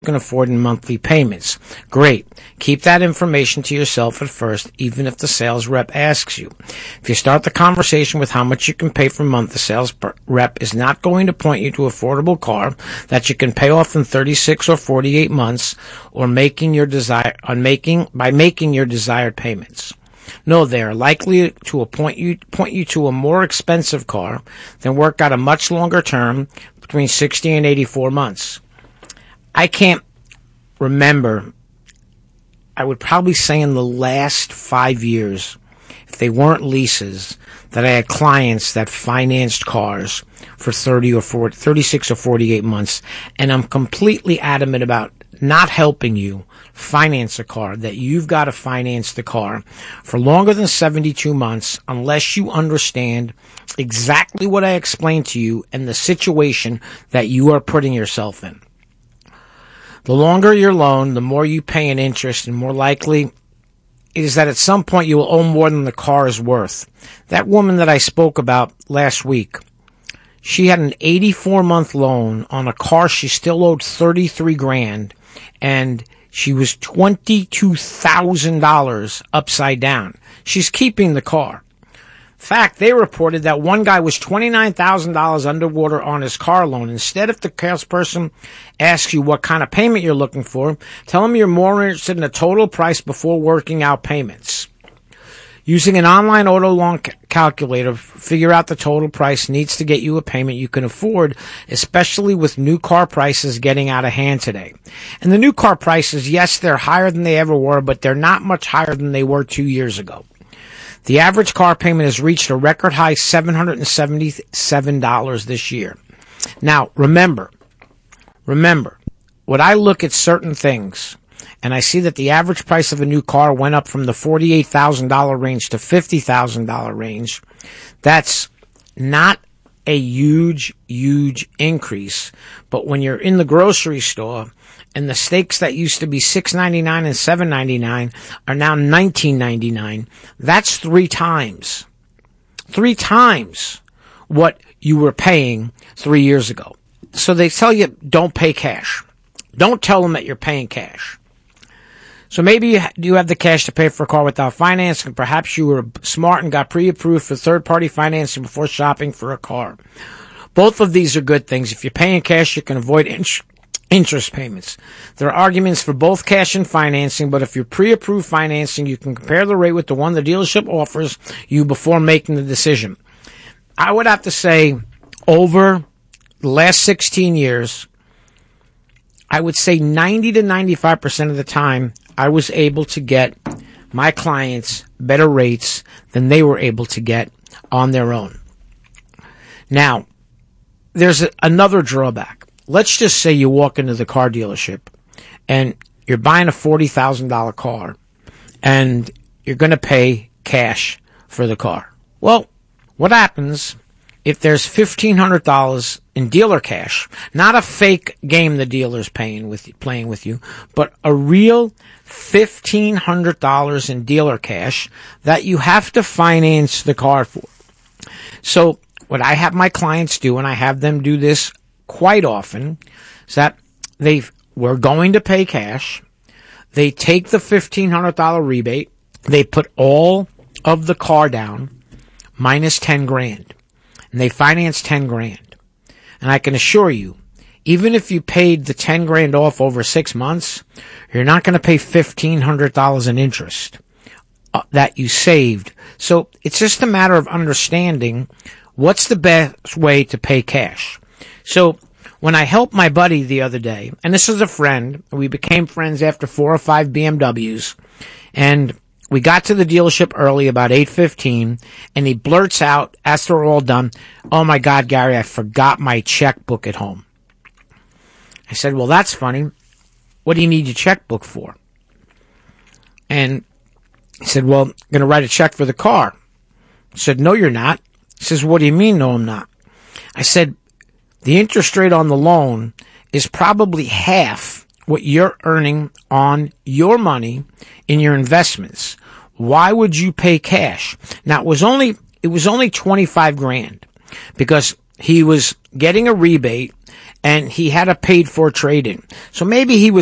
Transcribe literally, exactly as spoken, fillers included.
can afford in monthly payments. Great. Keep that information to yourself at first, even if the sales rep asks you. If you start the conversation with how much you can pay per month, the sales rep is not going to point you to an affordable car that you can pay off in thirty-six or forty-eight months, or making your desire on making by making your desired payments. No, they are likely to point you point you to a more expensive car, then work out a much longer term between sixty and eighty-four months. I can't remember, I would probably say in the last five years, if they weren't leases, that I had clients that financed cars for thirty or forty, thirty-six or forty-eight months. And I'm completely adamant about not helping you finance a car, that you've got to finance the car for longer than seventy-two months unless you understand exactly what I explained to you and the situation that you are putting yourself in. The longer your loan, the more you pay in interest, and more likely it is that at some point you will owe more than the car is worth. That woman that I spoke about last week, she had an eighty-four month loan on a car she still owed thirty-three grand, and she was twenty-two thousand dollars upside down. She's keeping the car. In fact, they reported that one guy was twenty-nine thousand dollars underwater on his car loan. Instead, if the salesperson asks you what kind of payment you're looking for, tell them you're more interested in the total price before working out payments. Using an online auto loan ca- calculator, figure out the total price needs to get you a payment you can afford, especially with new car prices getting out of hand today. And the new car prices, yes, they're higher than they ever were, but they're not much higher than they were two years ago. The average car payment has reached a record high seven hundred seventy-seven dollars this year. Now, remember, remember, when I look at certain things and I see that the average price of a new car went up from the forty-eight thousand dollars range to fifty thousand dollars range, that's not a huge, huge increase. But when you're in the grocery store and the steaks that used to be six ninety-nine and seven ninety-nine are now nineteen ninety-nine, that's three times, three times what you were paying three years ago. So they tell you, don't pay cash. Don't tell them that you're paying cash. So maybe you do have the cash to pay for a car without financing. Perhaps you were smart and got pre-approved for third-party financing before shopping for a car. Both of these are good things. If you're paying cash, you can avoid interest. Interest payments. There are arguments for both cash and financing, but if you're pre-approved financing, you can compare the rate with the one the dealership offers you before making the decision. I would have to say, over the last sixteen years, I would say ninety to ninety-five percent of the time, I was able to get my clients better rates than they were able to get on their own. Now, there's a, another drawback. Let's just say you walk into the car dealership and you're buying a forty thousand dollars car and you're going to pay cash for the car. Well, what happens if there's fifteen hundred dollars in dealer cash, not a fake game the dealer's paying with you, playing with you, but a real fifteen hundred dollars in dealer cash that you have to finance the car for? So what I have my clients do, and I have them do this quite often, is that they we're going to pay cash. They take the fifteen hundred dollars rebate. They put all of the car down minus ten grand. And they finance ten grand. And I can assure you, even if you paid the ten grand off over six months, you're not going to pay fifteen hundred dollars in interest uh, that you saved. So it's just a matter of understanding what's the best way to pay cash. So when I helped my buddy the other day, and this is a friend, we became friends after four or five B M Ws, and we got to the dealership early, about eight fifteen, and he blurts out, after we're all done, "Oh my God, Gary, I forgot my checkbook at home." I said, "Well, that's funny. What do you need your checkbook for?" And he said, "Well, I'm going to write a check for the car." I said, "No, you're not." He says, "What do you mean, no, I'm not?" I said, "The interest rate on the loan is probably half what you're earning on your money in your investments. Why would you pay cash?" Now, it was only, it was only twenty-five grand because he was getting a rebate and he had a paid for trade in. So maybe he was